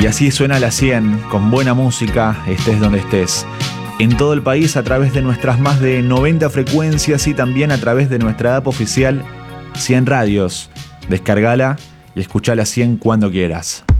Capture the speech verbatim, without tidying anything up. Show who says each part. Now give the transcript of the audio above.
Speaker 1: Y así suena la cien, con buena música, estés donde estés. En todo el país a través de nuestras más de noventa frecuencias y también a través de nuestra app oficial cien Radios. Descargala y escuchala cien cuando quieras.